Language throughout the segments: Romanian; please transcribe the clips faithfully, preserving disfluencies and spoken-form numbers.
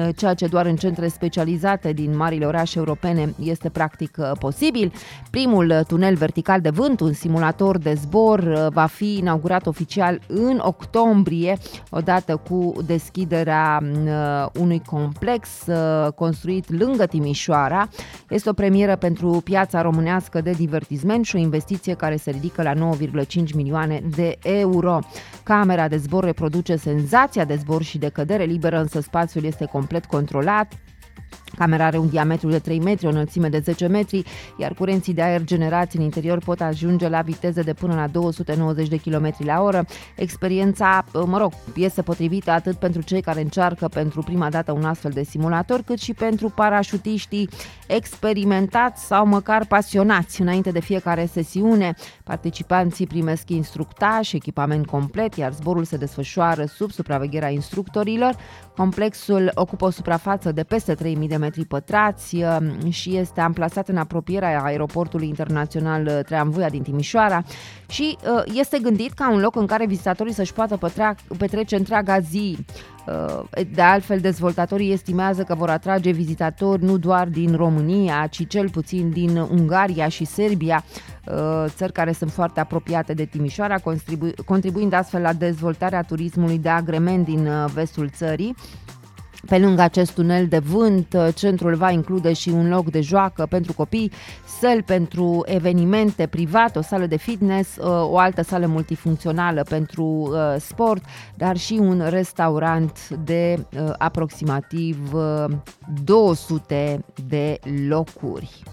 ceea ce doar în centre specializate din marile orașe europene este practic posibil. Primul tunel vertical de vânt, un simulator de zbor, va fi inaugurat oficial în octombrie, odată cu deschiderea unui complex construit lângă Timișoara. Este o premieră pentru piața românească de divertisment și o investiție care se ridică la nouă virgulă cinci milioane de euro. Camera de zbor reproduce senzația de zbor și de cădere liberă, însă spațiul este complet controlat. Camera are un diametru de trei metri, o înălțime de zece metri, iar curenții de aer generați în interior pot ajunge la viteze de până la două sute nouăzeci de kilometri la oră. Experiența, mă rog, este potrivită atât pentru cei care încearcă pentru prima dată un astfel de simulator, cât și pentru parașutiștii experimentați sau măcar pasionați. Înainte de fiecare sesiune, participanții primesc instructaj, echipament complet, iar zborul se desfășoară sub supravegherea instructorilor. Complexul ocupă o suprafață de peste trei mii de metri pătrați și este amplasat în apropierea aeroportului internațional Traian Vuia din Timișoara și este gândit ca un loc în care vizitatorii să-și poată petrece întreaga zi. De altfel, dezvoltatorii estimează că vor atrage vizitatori nu doar din România, ci cel puțin din Ungaria și Serbia, țări care sunt foarte apropiate de Timișoara, contribu- contribuind astfel la dezvoltarea turismului de agrement din vestul țării. Pe lângă acest tunel de vânt, centrul va include și un loc de joacă pentru copii, săli pentru evenimente private, o sală de fitness, o altă sală multifuncțională pentru sport, dar și un restaurant de aproximativ două sute de locuri.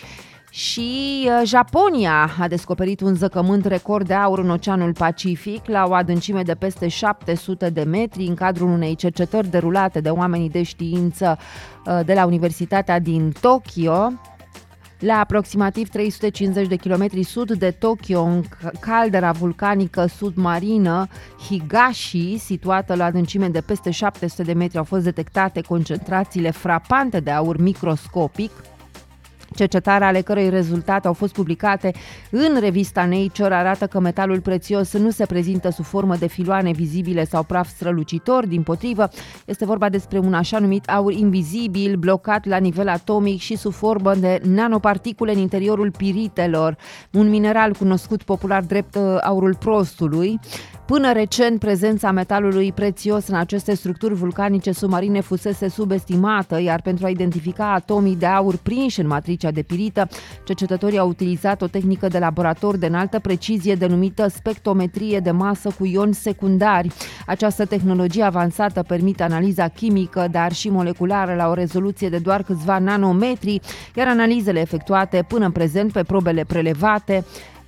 Și Japonia a descoperit un zăcământ record de aur în Oceanul Pacific la o adâncime de peste șapte sute de metri în cadrul unei cercetări derulate de oamenii de știință de la Universitatea din Tokyo. La aproximativ trei sute cincizeci de kilometri sud de Tokyo, în caldera vulcanică submarină Higashi, situată la adâncime de peste șapte sute de metri, au fost detectate concentrațiile frapante de aur microscopic. Cercetarea, ale cărei rezultate au fost publicate în revista Nature, arată că metalul prețios nu se prezintă sub formă de filoane vizibile sau praf strălucitor, dimpotrivă, este vorba despre un așa numit aur invizibil, blocat la nivel atomic și sub formă de nanoparticule în interiorul piritelor, un mineral cunoscut popular drept aurul prostului. Până recent, prezența metalului prețios în aceste structuri vulcanice submarine fusese subestimată, iar pentru a identifica atomii de aur prinși în matricea de pirită, cercetătorii au utilizat o tehnică de laborator de înaltă precizie denumită spectrometrie de masă cu ioni secundari. Această tehnologie avansată permite analiza chimică, dar și moleculară la o rezoluție de doar câțiva nanometri, iar analizele efectuate până în prezent pe probele prelevate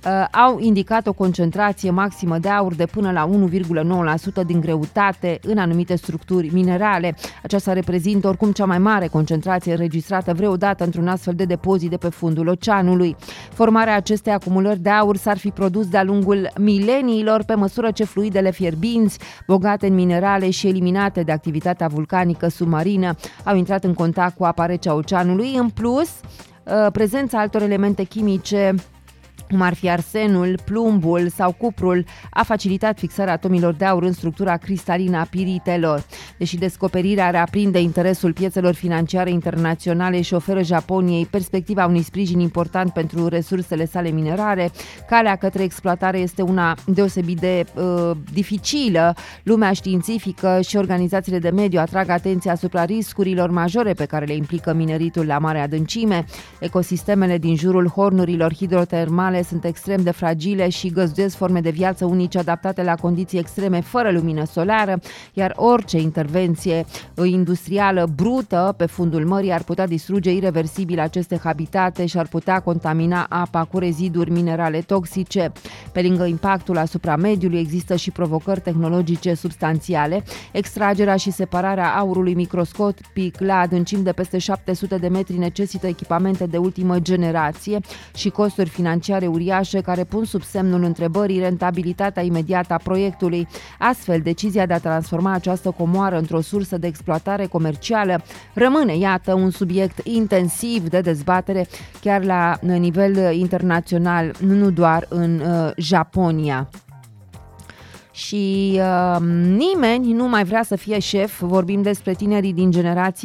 au indicat o concentrație maximă de aur de până la unu virgulă nouă la sută din greutate în anumite structuri minerale. Aceasta reprezintă oricum cea mai mare concentrație înregistrată vreodată într-un astfel de depozit de pe fundul oceanului. Formarea acestei acumulări de aur s-ar fi produs de-a lungul mileniilor pe măsură ce fluidele fierbinți, bogate în minerale și eliminate de activitatea vulcanică submarină, au intrat în contact cu apa rece a oceanului. În plus, prezența altor elemente chimice, cum ar fi arsenul, plumbul sau cuprul, a facilitat fixarea atomilor de aur în structura cristalină a piritelor. Deși descoperirea reaprinde interesul piețelor financiare internaționale și oferă Japoniei perspectiva unui sprijin important pentru resursele sale minerare, calea către exploatare este una deosebit de uh, dificilă. Lumea științifică și organizațiile de mediu atrag atenția asupra riscurilor majore pe care le implică mineritul la mare adâncime. Ecosistemele din jurul hornurilor hidrotermale sunt extrem de fragile și găzduiesc forme de viață unice adaptate la condiții extreme fără lumină solară, iar orice intervenție industrială brută pe fundul mării ar putea distruge ireversibil aceste habitate și ar putea contamina apa cu reziduri minerale toxice. Pe lângă impactul asupra mediului, există și provocări tehnologice substanțiale. Extragerea și separarea aurului microscopic la adâncimi de peste șapte sute de metri necesită echipamente de ultimă generație și costuri financiare uriașe care pun sub semnul întrebării rentabilitatea imediată a proiectului. Astfel, decizia de a transforma această comoară într-o sursă de exploatare comercială rămâne, iată, un subiect intensiv de dezbatere chiar la nivel internațional, nu doar în uh, Japonia. și uh, nimeni nu mai vrea să fie șef. Vorbim despre tinerii din generația